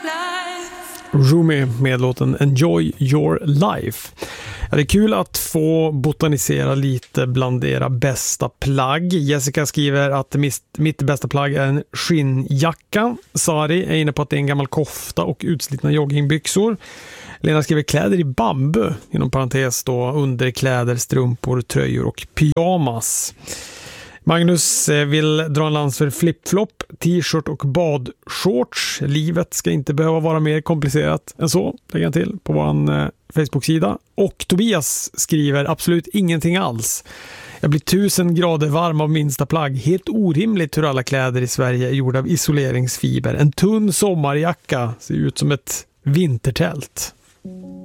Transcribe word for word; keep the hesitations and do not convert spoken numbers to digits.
Rumi med låten Enjoy Your Life. Ja, det är kul att få botanisera lite bland era bästa plagg. Jessica skriver att mitt, mitt bästa plagg är en skinnjacka. Sari är inne på att det är en gammal kofta och utslitna joggingbyxor. Lena skriver kläder i bambu, inom parentes då underkläder, strumpor, tröjor och pyjamas. Magnus vill dra en lans för flip-flop, t-shirt och badshorts. Livet ska inte behöva vara mer komplicerat än så, lägger han till på vår eh, Facebook-sida. Och Tobias skriver absolut ingenting alls. Jag blir tusen grader varm av minsta plagg. Helt orimligt hur alla kläder i Sverige är gjorda av isoleringsfiber. En tunn sommarjacka ser ut som ett vintertält.